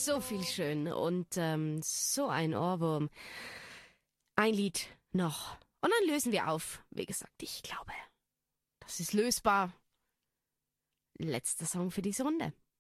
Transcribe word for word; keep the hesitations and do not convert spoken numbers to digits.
so viel schön und ähm, so ein Ohrwurm. Ein Lied noch und dann lösen wir auf. Wie gesagt, ich glaube, das ist lösbar. Letzter Song für diese Runde.